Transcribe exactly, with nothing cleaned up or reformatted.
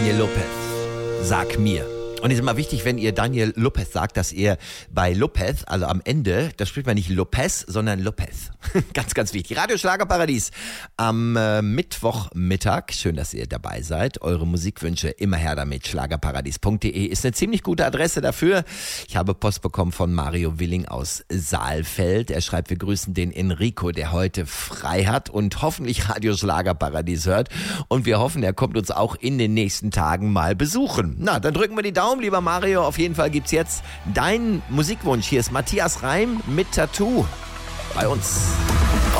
Daniel Lopez, sag mir. Und es ist immer wichtig, wenn ihr Daniel Lopez sagt, dass ihr bei Lopez, also am Ende, da spricht man nicht Lopez, sondern Lopez. Ganz, ganz wichtig. Radio Schlagerparadies am äh, Mittwochmittag. Schön, dass ihr dabei seid. Eure Musikwünsche immer her damit. Schlagerparadies punkt de ist eine ziemlich gute Adresse dafür. Ich habe Post bekommen von Mario Willing aus Saalfeld. Er schreibt, wir grüßen den Enrico, der heute frei hat und hoffentlich Radio Schlagerparadies hört. Und wir hoffen, er kommt uns auch in den nächsten Tagen mal besuchen. Na, dann drücken wir die Daumen. Lieber Mario, auf jeden Fall gibt's jetzt deinen Musikwunsch. Hier ist Matthias Reim mit Tattoo bei uns.